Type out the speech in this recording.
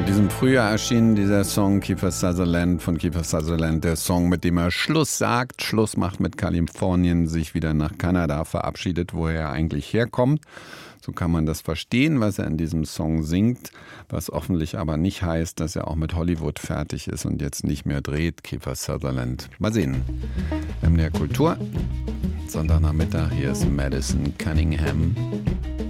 diesem Frühjahr erschien dieser Song Kiefer Sutherland von Kiefer Sutherland, der Song, mit dem er Schluss sagt, Schluss macht mit Kalifornien, sich wieder nach Kanada verabschiedet, wo er eigentlich herkommt. So kann man das verstehen, was er in diesem Song singt, was offensichtlich aber nicht heißt, dass er auch mit Hollywood fertig ist und jetzt nicht mehr dreht, Kiefer Sutherland. Mal sehen. MDR Kultur, Sonntagnachmittag, hier ist Madison Cunningham.